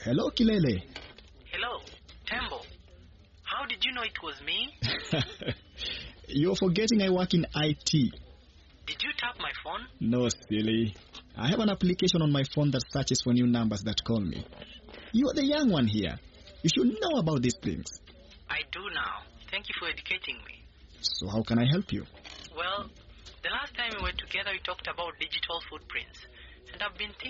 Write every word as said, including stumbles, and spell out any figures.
Hello, Kilele. Hello, Tembo. How did you know it was me? You're forgetting I work in I T. Did you tap my phone? No, silly. I have an application on my phone that searches for new numbers that call me. You're the young one here. You should know about these things. I do now. Thank you for educating me. So how can I help you? Well, the last time we were together we talked about digital footprints. And I've been thinking